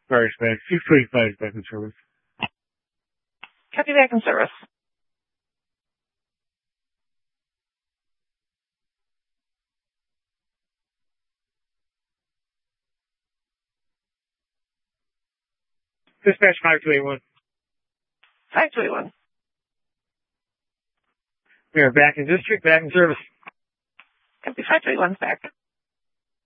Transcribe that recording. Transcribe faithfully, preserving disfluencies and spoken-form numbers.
Fire back. six twenty-five is back in service. Copy, back in service. Dispatch five two eight one. five two eight one. We are back in district, back in service. Copy, five two eight one's back.